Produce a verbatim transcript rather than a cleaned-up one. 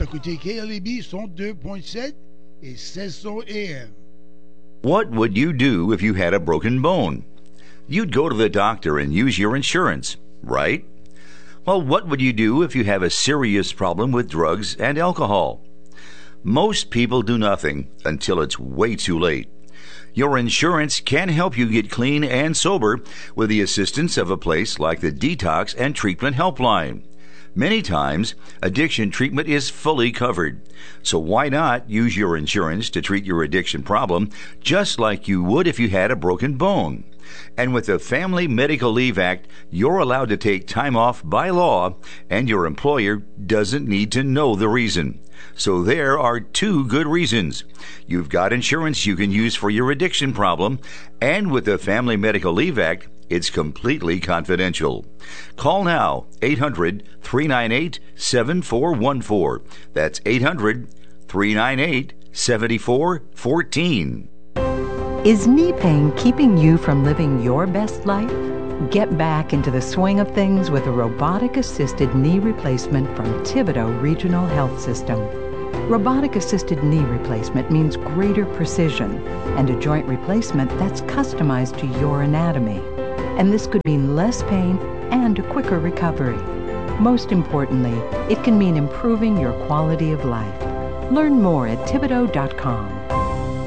écoutez K L A B cent deux point sept et seize cents A M. What would you do if you had a broken bone? You'd go to the doctor and use your insurance, right? Well, what would you do if you have a serious problem with drugs and alcohol? Most people do nothing until it's way too late. Your insurance can help you get clean and sober with the assistance of a place like the Detox and Treatment Helpline. Many times, addiction treatment is fully covered. So why not use your insurance to treat your addiction problem just like you would if you had a broken bone? And with the Family Medical Leave Act, you're allowed to take time off by law, and your employer doesn't need to know the reason. So there are two good reasons. You've got insurance you can use for your addiction problem, and with the Family Medical Leave Act, it's completely confidential. Call now, eight hundred, three nine eight, seven four one four. That's eight hundred, three nine eight, seven four one four. Is knee pain keeping you from living your best life? Get back into the swing of things with a robotic-assisted knee replacement from Thibodaux Regional Health System. Robotic-assisted knee replacement means greater precision and a joint replacement that's customized to your anatomy. And this could mean less pain and a quicker recovery. Most importantly, it can mean improving your quality of life. Learn more at Thibodaux dot com.